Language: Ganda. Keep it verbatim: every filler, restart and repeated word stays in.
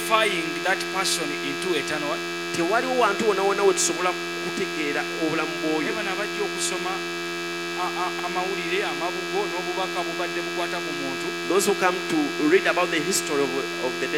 identifying that person into eternal. Tewaliwo wantu wona wona we tusobola kutegeera obulamu bw'oyo. Bano abajja okusoma amawulire amabugo n'obubaka bubadde bukwata ku muntu. Those who come to read about the history of, of the dead